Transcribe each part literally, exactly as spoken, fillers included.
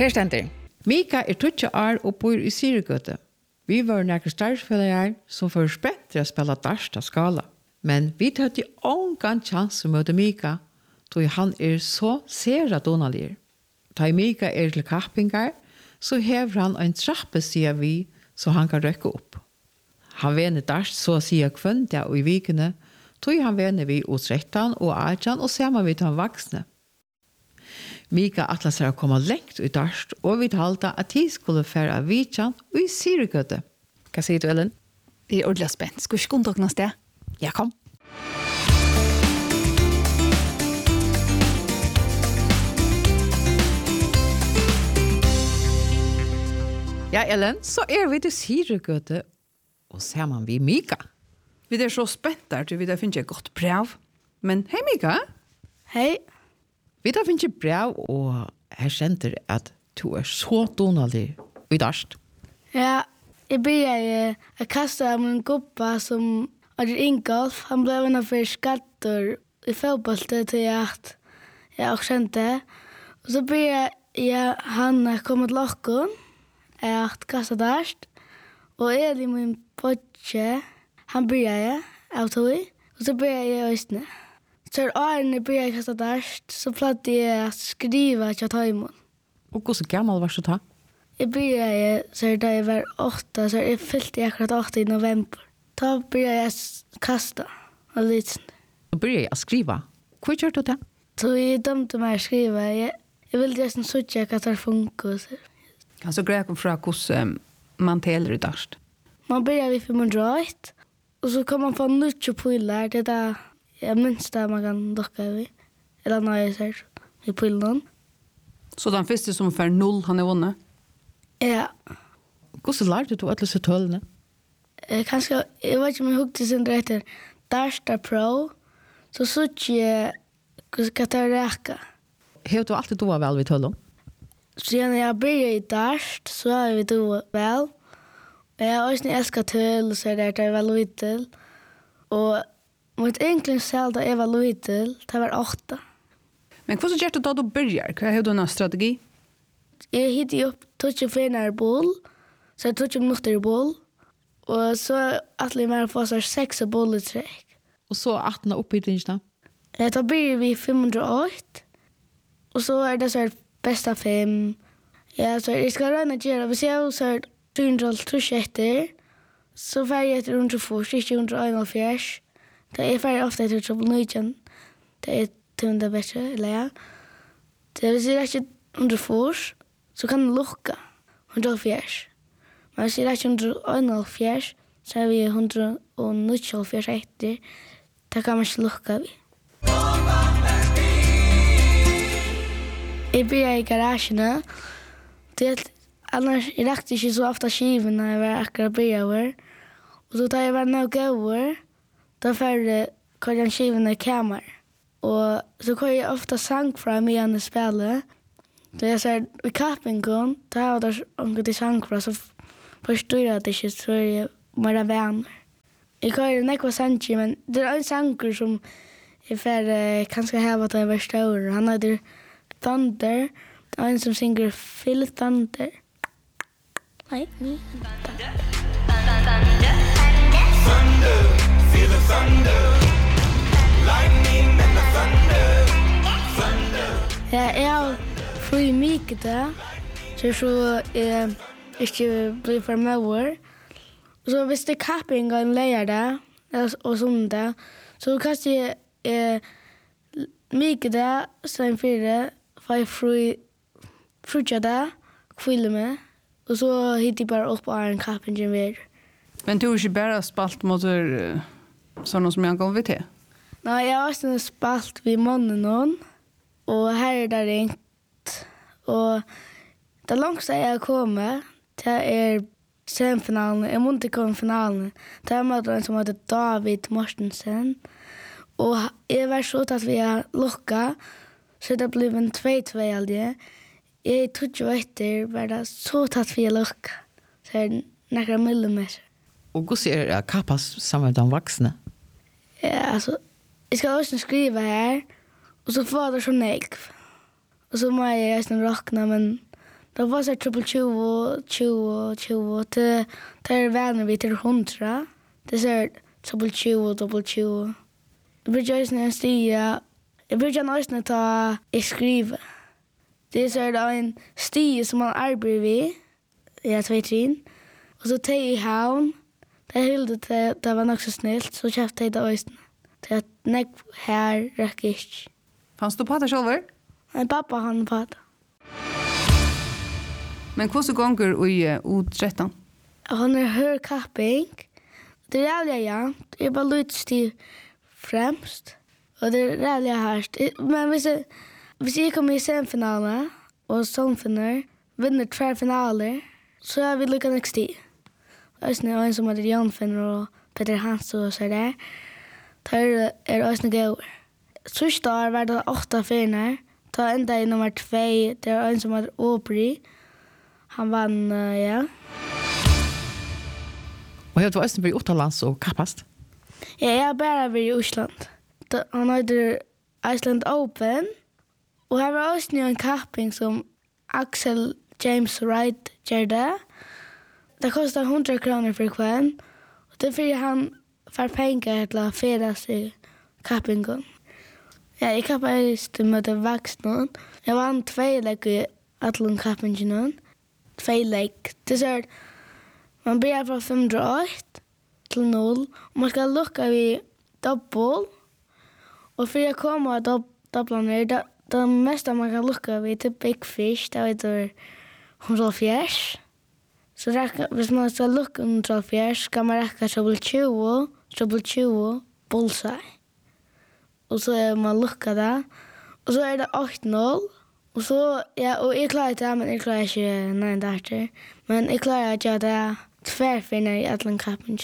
Her stender. Mika er tjueåtte år og bor i Syregøte. Vi var nærke startspillere som får spett til å spille dart av skala. Men vi tar til ångan chans å møte Mika, då han er så sera donalir. Da Mika er til kappingar, så hever han en trappe, sier vi, så han kan røkke opp. Han vener dart så sier kvønda og i vikene, då han vener vi hos rettan og arjan og ser vi til han vaksne. Mika atlas er å komme lengt i dart, og vi talte at de skulle fære av Vidjan og i Syregøte. Hva sier du, Ellen? Det er ordentlig spent. Skal vi skunde dere noe sted? Ja, kom. Ja, Ellen, så er vi til Syregøte, og ser man vi Mika. Vi er så spent der, til vi der finner et godt brev. Men hei, Mika. Hei. Vi der finner et brev, og her kjenter at du er så donalig i dart. Ja, jeg begynner å kaste av min gubba som er Ingolf. Han ble vennet for skatter i fotbollet til at jeg også kjente. Og så begynner jeg han komme til åkken, jeg har kastet dart. Og Eli, min bodje, han begynner jeg av tog, og så begynner jeg i østene. Så er årene begynner jeg kastet dart, så platte jeg å skrive til Taimon. Og hvordan gammel var du da? Jeg begynner, så er da jeg var åtta, så jeg fylte jeg akkurat åtta i november. Da begynner jeg å kaste og litt sånn. Så begynner jeg å skrive. Hva gjør du det? Så jeg dømte meg å skrive. Jeg, jeg ville nesten søtte hva det funker. Kan så greie fra hvordan man teler i dart? Man begynner vid fem hundre og ett, og så kan man få nødvendig pøyler. Det er det jeg minst det man kan dokke i. Eller nøye seg i pøylene. Så den første som får null, han er vunnet? Ja. Hvordan lærte du alle disse tølene? Eh, kanskje, jeg vet ikke om jeg hukte sin det heter Darsta Pro, så søtte jeg hva det er reka. Har du alltid doa vel ved tølene? Siden jeg begynner i Darst, så har vi doa vel. Jeg har også elsket tøl, så er det jeg var lydel. Og mitt egentlig selv da jeg var lydel, det var åtta. Men hva så gjør du da du begynner? Hva har du en strategi? Jeg hittet opp tog finere boll, så jeg tog minutter i boll, og så atle jeg mer få seg seks bolletrekk. Og så atten opp i tingene? Da blir vi fem hundre og åtte, og så er det så bästa fem. Ja, så jag ska röna göra. Vi ser så här tre hundre og tre etter, så färger jag till hundre og fire, inte hundre og en. Det är färger ofta till Trouble Nugent. Det är tunde bättre, eller ja. Det vill säga att hundre og fire, så kan det lukka hundre og fire. Men hvis jag hundre og en, så är vi hundre og nitton etter. Det kan man inte lukka vi. Jeg blir i garasjene. Annars jeg rakte ikke så ofte skiven når jeg var akkurat bygget. Og så da jeg var noe gøyere, da førte jeg skiven i kamer. Og så kom jeg ofte sang fra meg enn i spillet. Da jeg sa i kappingen, da var det noe til sang fra, så forstod jeg det ikke, så er jeg bare venner. Jeg kan jo nekva sanger, men det er en sanger som jeg får kanskje heve at jeg var større. Han heter Thunder. Det er en som synger Feel Thunder. Like me. Thunder, thunder, feel the thunder. Lightning and the thunder, thunder. Ja, jeg har fri mye det, så jeg ikke blir for møver. Så hvis det er kapping og en leier det, og sånn det, så kaster jeg eh, mye det, så en fire, for jeg fri frutja det, kvile med, og så hittar jeg bare opp av en kappingen ved. Men du har ikke bare spalt mot uh, sånne som jeg kommer til? Nei, jeg har også spalt ved måneden noen, og her er det ringt. Og det langste jeg har kommet, det er semifinalen. Jeg måtte komme i finalen. Det er med en som heter David Mortensen. Og jeg var så tatt vi har lukket, så det ble en tvei-tvei aldri. Jeg trodde jo etter, var det så tatt vi har lukket. Så er det nekker millimeter. Og hvordan ser det kappas sammen med de voksne? Ja, altså, jeg skal også skrive her, og så får det så negv. Og så må jeg resten råkna, men Det var så triple tjugo, tjugo, tjugo. Det är vänner vi till hundra. Det är så triple tjugo, double tjugo. Jag brukar just när jag stiga. Jag brukar nästan ta och skriva. Det är så en stig som man arbetar vid. Jag två trin. Och så tar jag i havn. Det höll det, det var nog så snällt. Så köpte jag det också. Det är näck här räcker inte. Fanns du på det själv? Men pappa han på det. Men hur gånger i U tretton? Han är hör kapping. Det är rätt ja. Det är bara lite stiv främst. Och det är rätt härst. Men hvis jag, hvis jag kommer i semifinalen och somfinner vinner två finaler så är vi lyckan nästa tid. Ösne är en som heter Jan Finner och Peter Hans och så där. Där är Ösne går. Sista år var det åtta finnar. Ta ända i nummer två. Det är en som heter Aubrey. Han vann, ja. Och jag var östen för utomlands och kappast. Ja, jag har bara varit i Island. Han heter Iceland Open. Och här var också en kapping som Axel James Wright gör det. Det kostar hundra kronor för kväll. Och det är för han får pengar till att färdas i kappingen. Ja, jag kappade just med det vuxna. Jag vann två lägg i alla kappingen. Två lägg. Det är så man börjar från femhundraåtta till noll. Och man ska lucka vid dubbel. Och för att komma att dubbla ner, det, det mesta man kan lucka vid till Big Fish, det vet du hundrafjärs. Så räcka, hvis man ska lucka hundrafjärs ska man räcka triple tjugo, triple tjugo, bullseye. Och så är man lucka där. Och så är det åtta noll. Och så, ja, och jag klarar det, men jag klarar inte nej där. Men jag klarar att göra det tvärfinnar i Atlankappen.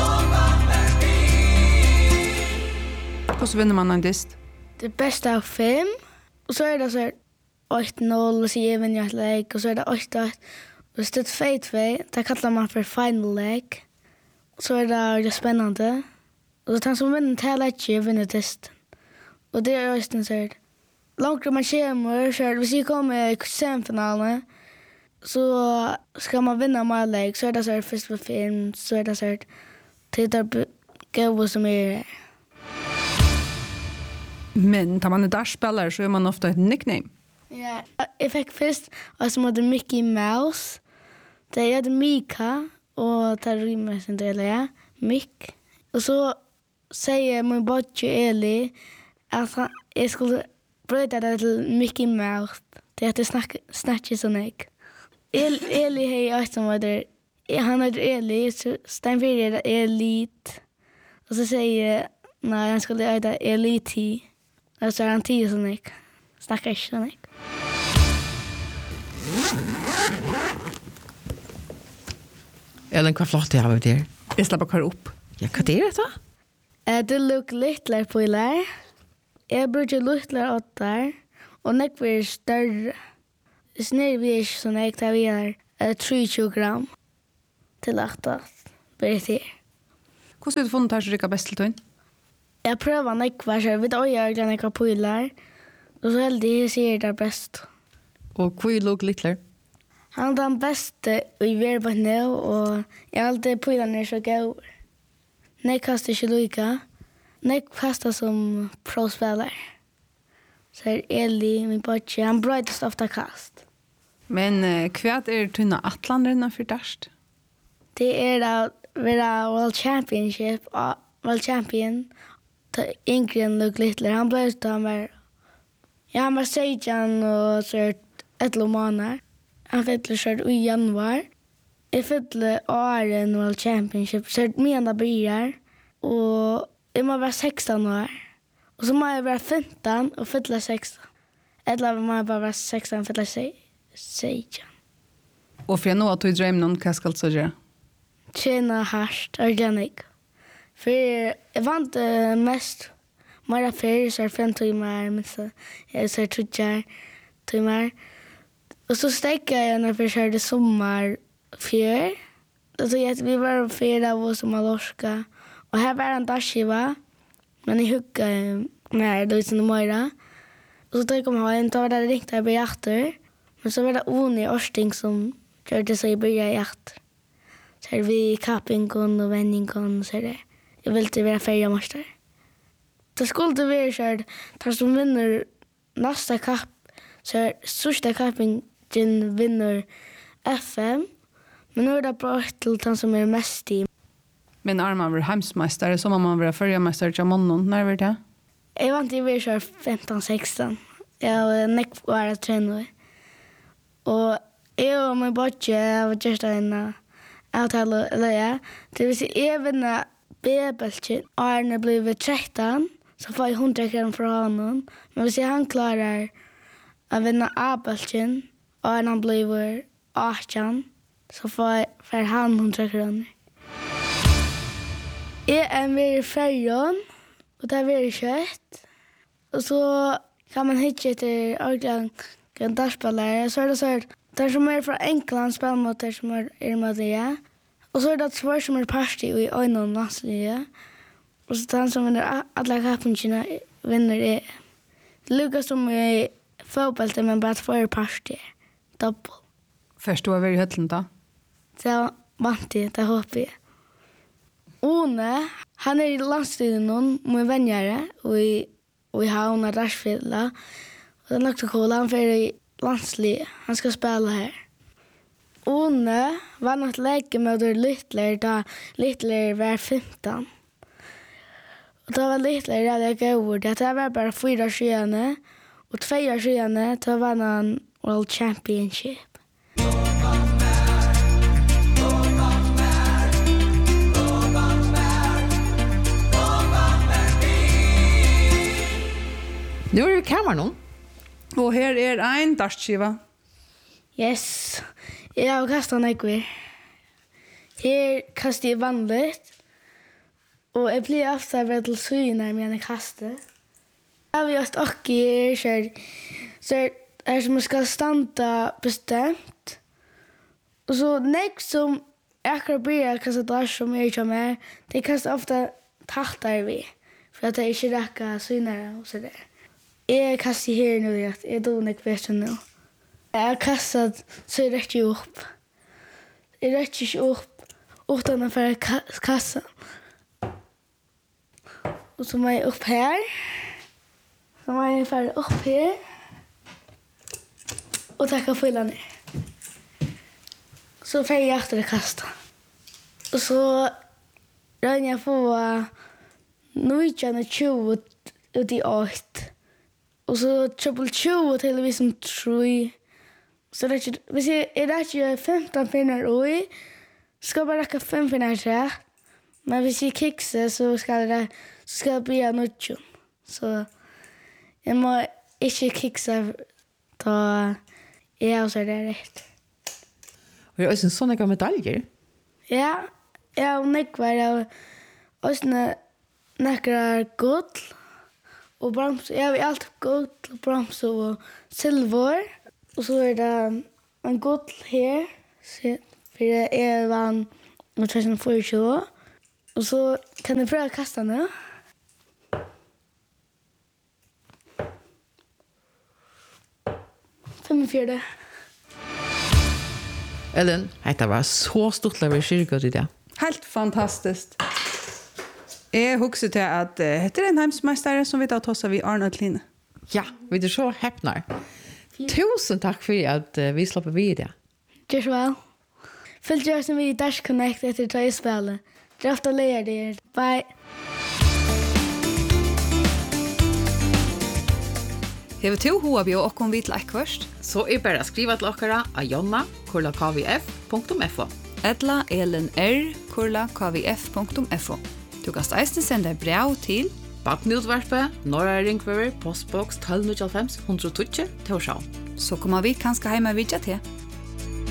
Hur vinner man en dist? Det bästa av fem. Och så är det så här åtta noll och så ger vi ett lägg. Och så är det åtta åtta. Och så är det två två. Det kallar man för final lägg. Och så är det, det spännande. Och så tar som vinner till lägg vinner testen. Och det är just en så här. Långt man kommer, så hvis vi kommer i semifinalen så ska man vinna med lägg. Så är det så här först på film. Så är det så här tittar gå som är Men tar man en dashspelare så är man ofta ett nickname. ja, jag fick först och som hade Mickey Mouse. Det är Mika och tar rymmer sin del, ja. Mick. Och så säger min botche Eli att han, jag skulle bröta det till Mickey Mouse. Det är att det snackar snackar så nek. El, Eli är också som heter, han heter Eli, så Steinfjord är Elit. Och så säger nej, han skulle äta Eliti. Och så är han tio så nek. Snackar inte så nek. Ellen, vad flott det har vi där? Jag slappar kvar upp. Ja, vad är det då? Eh, det lukk littler på i lær. Jeg bruker littler åttar, og nek blir større. Snir vi ikke så nek, da vi er eh, trettio gram til åtta. Blir det. Hvordan har du funnet her som rykker best til tøyen? Jeg prøver nek hver så vi øyer den jeg har på i lær, og så heldig jeg sier det er best. Och kvui låg littler. Han er den beste i verden nå, og jeg har alltid på i lær så gøy. Nek kastar ikke lykka. Nek kastar som prospelare. Så er Eli, min botche, han brøytest ofta kast. Men uh, hva er tunna atlandrena for dast? Det er da være World Championship, uh, World Champion, til Ingrid Luke Littler. Han ble ut han var, ja, han var sexton og så ett måneder. Han fyller kjørt i januar. Jeg fyller åren World Championship, så min da börjar. Og jeg må være sexton år. Og så må jeg være femton og fylla sexton. Eller må jeg bare være sexton og fylla sexton. Og for jeg nå at du drømmer noen, hva skal du så gjøre? Tjena hardt, organic. For jeg vant uh, mest mer før, så er fem timer, men så jeg så er tutjar timer. Og så stekker jeg når vi kjørte sommer fjør. Så jeg, vi var fyra av oss som Malorska. Og her var en dagsskiva, men jeg hugga mer Louise og Moira. Og så da jeg kom hjem, da var det ringt jeg på jakter. Men så var det Oni Orsting som gjør det så jeg började i att. Så är vi kappingen och vändingen så är det. Jag vill inte vara färgamaster. Det skulle det vara så här, tar som vinner nästa kapp, så är största kappingen vinner F M. Men nu är det bra till den som är mest i. Men är man var hemsmästare så må man vara färgmästare till månen. När var det? Jag var inte i så femton sexton. Jag var näck var att träna. Och jag och min bocce var just en avtale, eller ja. Det vill säga även B-bältjen och Arne blev tretton. Så får jag hundra kronor från honom. Men hvis han klarar att vinna A-bältjen och han blir arton så får, får han hundra kronor. Jag är med i färgen och det är väldigt kött. Och så kan man hitta till organ dashspelare. Så är det så här, det som är från England spelar mot det som är med det. Och så är det svårt som är party i ögonen landsliga. Och så den som vinner alla kappungarna vinner det. Det lukas som i fotbollen men bara två party. Doppel. Först du var väldigt hötlen då? Så vant det, det hoppas jag. One, han är i landstiden med vänjare och i och i Havna Rashfilla. Och det är nog så cool, han får i landslig. Han ska spela här. One vann ett läge med Littler då Littler var femton. Och det var Littler där jag går. Det var bara fyra skyarna. Och två år skyarna då vann han World Championship. Nu är det kameran. Och här är en dashskiva. Yes. Jag har kastat nekvar. Här kastar jag vanligt. Och jag blir ofta väldigt till syna när jag kastar. Jag har just också kört. Så är det som ska stanna bestämt. Och så näst som jag börjar kasta dash som jag kör med. Det kastar ofta tattar vi. För att det inte räcker syna och sådär. Jag kastar här nu. Jag tror inte bättre nu. Jag har kastat så jag räcker upp. Jag räcker upp utan att få kassa. Och så må jag upp här. Så må jag få upp här. Och tacka fylla ner. Så får jag efter det kasta. Och så rör jag på nitton tjugo ut i åt. Och så triple tjugo till vi som tre. Så det är hvis jag är rätt femton pinnar och ska bara räcka fem pinnar till. Men hvis jag kickar så ska det så ska det bli nitton. Så jag må inte kicka då jag så det rätt. Och det är också en sån medaljer. Ja, jag och Nick var jag också några guld och brons. Jag har allt guld och brons och silver. Och så är det en guld här. För det är vann tjugo tjugotvå. Och så kan du pröva kasta nu. femtiofyra. Ellen, det var så stort att vi kyrkade i det. Helt fantastiskt. Jag husker till att uh, heter en hemsmästare som vi tar oss av i Arnold Line. Ja, vi är så häpnar. Tusen tack för att uh, vi släpper vid det. Gör så väl. Följ oss som vi i Dash Connect efter tre spel. Draft och lejer det. Bye. Hever to hoa vi og kom vi til ekkvørst. Så er bara skriva til okkara av jonna kurla k v f punktum f o. Edla Elin R kurla k v f punktum f o. Du kan eisne sende brev til Vatnutvarpet, Norra Ringfører, postboks tolv null fem hundre og tjue Torshavn. så kommer vi kanskje heima vidja til.